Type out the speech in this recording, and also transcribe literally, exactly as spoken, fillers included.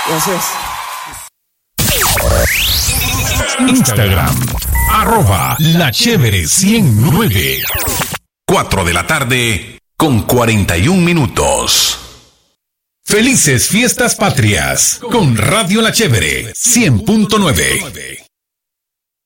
Gracias. Instagram, arroba La Chévere ciento nueve. cuatro de la tarde con cuarenta y un minutos. Felices fiestas patrias con Radio La Chévere cien punto nueve.